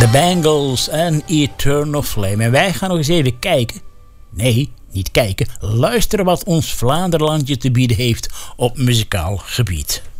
The Bangles en Eternal Flame. En wij gaan nog eens even kijken. Nee, niet kijken. Luisteren wat ons Vlaanderlandje te bieden heeft op muzikaal gebied.